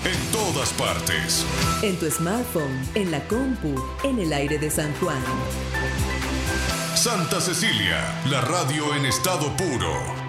en todas partes. En tu smartphone, en la compu, en el aire de San Juan. Santa Cecilia, la radio en estado puro.